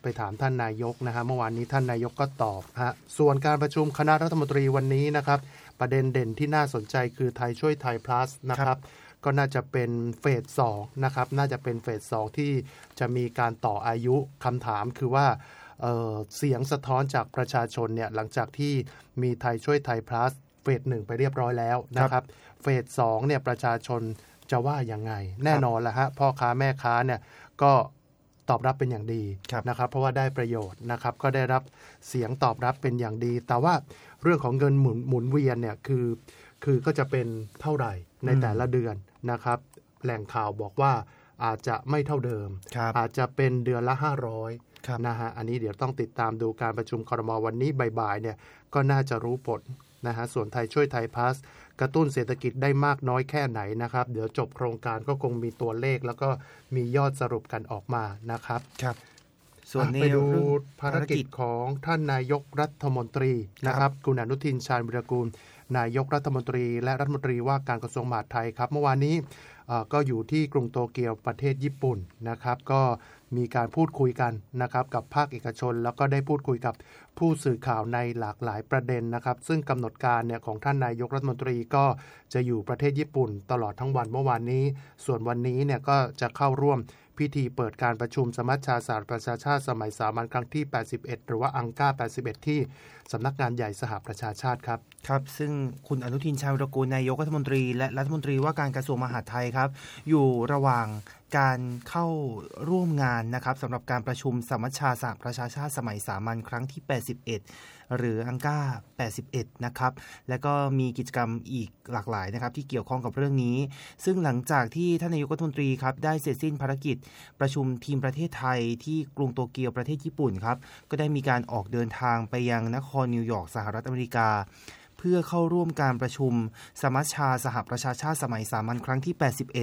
ไปถามท่านนายกนะฮะเมื่อวานนี้ท่านนายกก็ตอบฮะส่วนการประชุมคณะรัฐมนตรีวันนี้นะครับประเด็นเด่นที่น่าสนใจคือไทยช่วยไทย plus นะครับก็น่าจะเป็นเฟส2นะครับน่าจะเป็นเฟส2ที่จะมีการต่ออายุคำถามคือว่าเสียงสะท้อนจากประชาชนเนี่ยหลังจากที่มีไทยช่วยไทย plus เฟส1ไปเรียบร้อยแล้วนะครับเฟส2เนี่ยประชาชนจะว่ายังไงแน่นอนละฮะพ่อค้าแม่ค้าเนี่ยก็ตอบรับเป็นอย่างดีนะครับเพราะว่าได้ประโยชน์นะครับก็ได้รับเสียงตอบรับเป็นอย่างดีแต่ว่าเรื่องของเงินหมุนเวียนเนี่ยคือก็จะเป็นเท่าไหร่ในแต่ละเดือนนะครับแหล่งข่าวบอกว่าอาจจะไม่เท่าเดิมอาจจะเป็นเดือนละ500นะฮะอันนี้เดี๋ยวต้องติดตามดูการประชุมครม.วันนี้บ่ายๆเนี่ยก็น่าจะรู้ผลนะฮะส่วนไทยช่วยไทยพาสกระตุ้นเศรษฐกิจได้มากน้อยแค่ไหนนะครับเดี๋ยวจบโครงการก็คงมีตัวเลขแล้วก็มียอดสรุปกันออกมานะครับครับส่วนไปดูภารกิจของท่านนายกรัฐมนตรีนะครับคุณอนุทินชาญวิรากูลนายกรัฐมนตรีและรัฐมนตรีว่าการกระทรวงมหาดไทยครับเมื่อวานนี้ก็อยู่ที่กรุงโตเกียวประเทศญี่ปุ่นนะครับก็มีการพูดคุยกันนะครับกับภาคเอกชนแล้วก็ได้พูดคุยกับผู้สื่อข่าวในหลากหลายประเด็นนะครับซึ่งกำหนดการเนี่ยของท่านนายกรัฐมนตรีก็จะอยู่ประเทศญี่ปุ่นตลอดทั้งวันเมื่อวานนี้ส่วนวันนี้เนี่ยก็จะเข้าร่วมพิธีเปิดการประชุมสมัชชาสหประชาชาติสมัยสามัญครั้งที่81หรือว่าอังกา81ที่สำนักงานใหญ่สหประชาชาติครับครับซึ่งคุณอนุทินชาญวิรากูลนายกรัฐมนตรีและรัฐมนตรีว่าการกระทรวงมหาดไทยครับอยู่ระหว่างการเข้าร่วมงานนะครับสำหรับการประชุมสมัชชาสหประชาชาติสมัยสามัญครั้งที่81หรืออังกา81นะครับและก็มีกิจกรรมอีกหลากหลายนะครับที่เกี่ยวข้องกับเรื่องนี้ซึ่งหลังจากที่ท่านนายกรัฐมนตรีครับได้เสร็จสิ้นภารกิจประชุมทีมประเทศไทยที่กรุงโตเกียวประเทศญี่ปุ่นครับก็ได้มีการออกเดินทางไปยังนครนิวยอร์กสหรัฐอเมริกาเพื่อเข้าร่วมการประชุมสมัชชาสหประชาชาติสมัยสามัญครั้งที่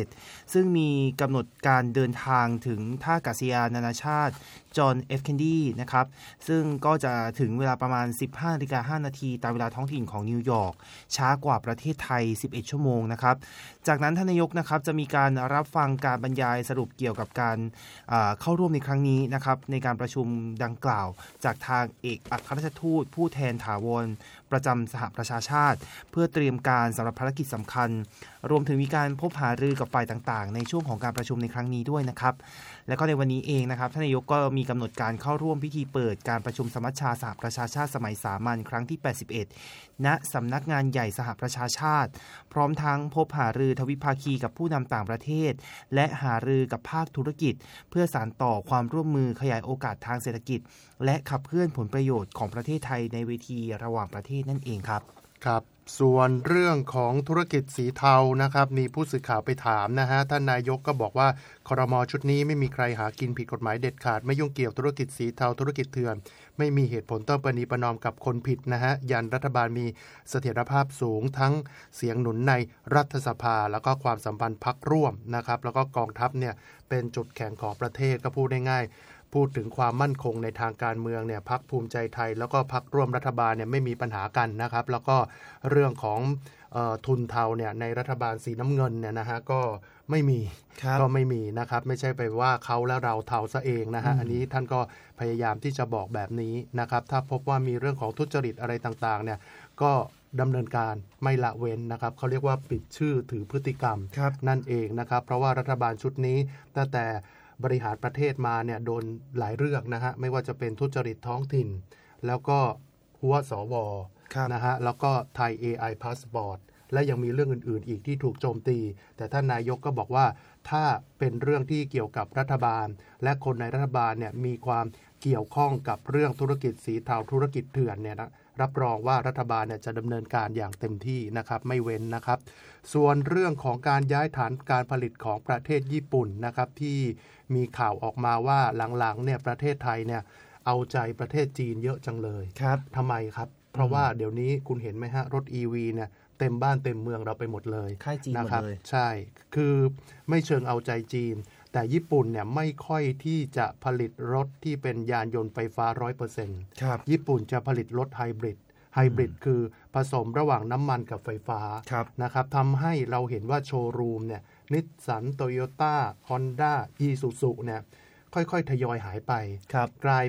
81ซึ่งมีกำหนดการเดินทางถึงท่าอากาศยานนานาชาติจอห์น เอฟ เคนนีดีนะครับซึ่งก็จะถึงเวลาประมาณ 15:05 นาทีตามเวลาท้องถิ่นของนิวยอร์กช้ากว่าประเทศไทย11ชั่วโมงนะครับจากนั้นท่านนายกนะครับจะมีการรับฟังการบรรยายสรุปเกี่ยวกับการเข้าร่วมในครั้งนี้นะครับในการประชุมดังกล่าวจากทางเอกอัครราชทูตผู้แทนถาวรประจำสหประชาชาติเพื่อเตรียมการสำหรับภารกิจสำคัญรวมถึงมีการพบหารือกับฝ่ายต่างๆในช่วงของการประชุมในครั้งนี้ด้วยนะครับและก็ในวันนี้เองนะครับท่านนายกก็มีกำหนดการเข้าร่วมพิธีเปิดการประชุมสมัชชาสหประชาชาติสมัยสามัญครั้งที่81ณสำนักงานใหญ่สหประชาชาติพร้อมทั้งพบหารือทวิภาคีกับผู้นำต่างประเทศและหารือกับภาคธุรกิจเพื่อสานต่อความร่วมมือขยายโอกาสทางเศรษฐกิจและขับเคลื่อนผลประโยชน์ของประเทศไทยในเวทีระหว่างประเทศนั่นเองครับครับส่วนเรื่องของธุรกิจสีเทานะครับมีผู้สื่อข่าวไปถามนะฮะท่านนายกก็บอกว่าครม.ชุดนี้ไม่มีใครหากินผิดกฎหมายเด็ดขาดไม่ยุ่งเกี่ยวธุรกิจสีเทาธุรกิจเถื่อนไม่มีเหตุผลต้องประนีประนอมกับคนผิดนะฮะยันรัฐบาลมีเสถียรภาพสูงทั้งเสียงหนุนในรัฐสภาแล้วก็ความสัมพันธ์พรรคร่วมนะครับแล้วก็กองทัพเนี่ยเป็นจุดแข็งของประเทศก็พูดง่ายๆพูดถึงความมั่นคงในทางการเมืองเนี่ยพรรคภูมิใจไทยแล้วก็พรรคร่วมรัฐบาลเนี่ยไม่มีปัญหากันนะครับแล้วก็เรื่องของทุนเทาเนี่ยในรัฐบาลสีน้ำเงินเนี่ยนะฮะก็ไม่มีนะครับไม่ใช่ไปว่าเขาแล้วเราเทาซะเองนะฮะอันนี้ท่านก็พยายามที่จะบอกแบบนี้นะครับถ้าพบว่ามีเรื่องของทุจริตอะไรต่างๆเนี่ยก็ดำเนินการไม่ละเว้นนะครับเขาเรียกว่าปิดชื่อถือพฤติกรรมนั่นเองนะครับเพราะว่ารัฐบาลชุดนี้ตั้งแต่บริหารประเทศมาเนี่ยโดนหลายเรื่องนะฮะไม่ว่าจะเป็นทุจริตท้องถิ่นแล้วก็หัวสวนะฮะแล้วก็ไทย AI Passport และยังมีเรื่องอื่นๆอีกที่ถูกโจมตีแต่ท่านนายกก็บอกว่าถ้าเป็นเรื่องที่เกี่ยวกับรัฐบาลและคนในรัฐบาลเนี่ยมีความเกี่ยวข้องกับเรื่องธุรกิจสีเทาธุรกิจเถื่อนเนี่ยนะรับรองว่ารัฐบาลเนี่ยจะดำเนินการอย่างเต็มที่นะครับไม่เว้นนะครับส่วนเรื่องของการย้ายฐานการผลิตของประเทศญี่ปุ่นนะครับที่มีข่าวออกมาว่าหลังๆเนี่ยประเทศไทยเนี่ยเอาใจประเทศจีนเยอะจังเลยครับทำไมครับเพราะว่าเดี๋ยวนี้คุณเห็นไหมฮะรถ EV เนี่ยเต็มบ้านเต็มเมืองเราไปหมดเลยค่ายจีนหมดเลยใช่คือไม่เชิงเอาใจจีนแต่ญี่ปุ่นเนี่ยไม่ค่อยที่จะผลิตรถที่เป็นยานยนต์ไฟฟ้า 100% ครับญี่ปุ่นจะผลิตรถไฮบริดคือผสมระหว่างน้ำมันกับไฟฟ้านะครับทำให้เราเห็นว่าโชว์รูมเนี่ยนิสสันโตโยต้าฮอนด้าอีซูซุเนี่ยค่อยๆทยอยหายไปกลาย